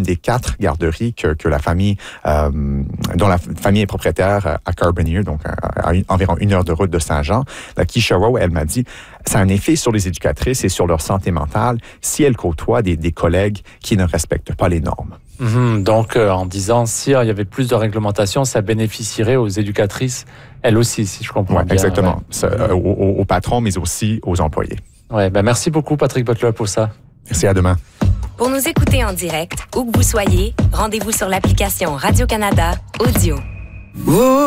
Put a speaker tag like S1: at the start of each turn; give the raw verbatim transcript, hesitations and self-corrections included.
S1: des quatre garderies que, que la famille, euh, dont la famille est propriétaire à Carbonear, donc à, à une, environ une heure de route de Saint-Jean, la Keisha Rowe, elle m'a dit, ça a un effet sur les éducatrices et sur leur santé mentale si elles côtoient des, des collègues qui ne respectent pas les normes.
S2: Mmh, donc, euh, en disant, si euh, il y avait plus de réglementation, ça bénéficierait aux éducatrices, elles aussi, si je comprends
S1: ouais,
S2: bien.
S1: Exactement.
S2: Ouais.
S1: Ça, euh, aux, aux patrons, mais aussi aux employés.
S2: Ouais, ben merci beaucoup, Patrick Butler, pour ça.
S1: Merci, à demain.
S3: Pour nous écouter en direct, où que vous soyez, rendez-vous sur l'application Radio-Canada Audio.